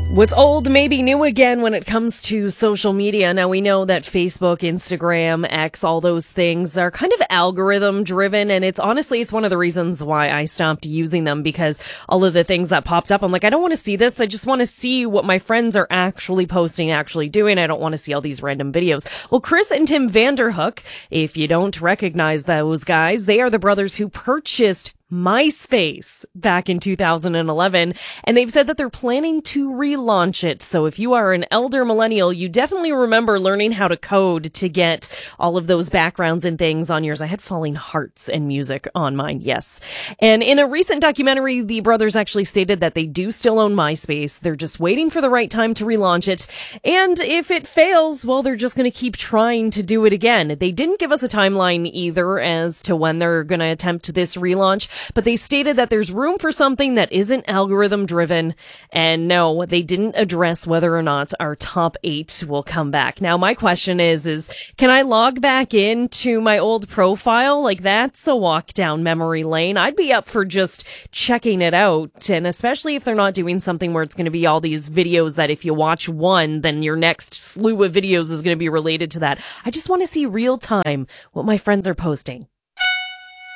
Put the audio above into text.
What's old may be new again when it comes to social media. Now, we know that Facebook, Instagram, X, all those things are kind of algorithm driven. And it's one of the reasons why I stopped using them, because all of the things that popped up, I'm like, I don't want to see this. I just want to see what my friends are actually posting, actually doing. I don't want to see all these random videos. Well, Chris and Tim Vanderhook, if you don't recognize those guys, they are the brothers who purchased MySpace back in 2011, and they've said that they're planning to relaunch it. So if you are an elder millennial, you definitely remember learning how to code to get all of those backgrounds and things on yours. I had falling hearts and music on mine, yes. And in a recent documentary, the brothers actually stated that they do still own MySpace. They're just waiting for the right time to relaunch it. And if it fails, well, they're just going to keep trying to do it again. They didn't give us a timeline either as to when they're going to attempt this relaunch, but they stated that there's room for something that isn't algorithm driven. And no, they didn't address whether or not our top 8 will come back. Now, my question is can I log back into my old profile? Like, that's a walk down memory lane. I'd be up for just checking it out. And especially if they're not doing something where it's going to be all these videos that if you watch one, then your next slew of videos is going to be related to that. I just want to see real time what my friends are posting.